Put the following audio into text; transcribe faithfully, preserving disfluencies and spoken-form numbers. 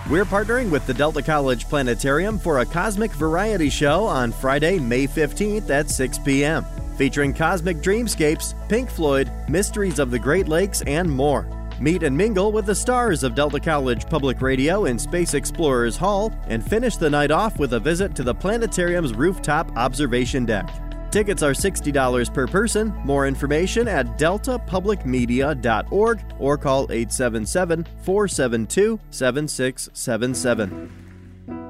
We're partnering with the Delta College Planetarium for a Cosmic Variety Show on Friday, May fifteenth at six p.m., featuring cosmic dreamscapes, Pink Floyd, mysteries of the Great Lakes, and more. Meet and mingle with the stars of Delta College Public Radio in Space Explorers Hall and finish the night off with a visit to the planetarium's rooftop observation deck. Tickets are sixty dollars per person. More information at delta public media dot org or call eight seven seven, four seven two, seven six seven seven.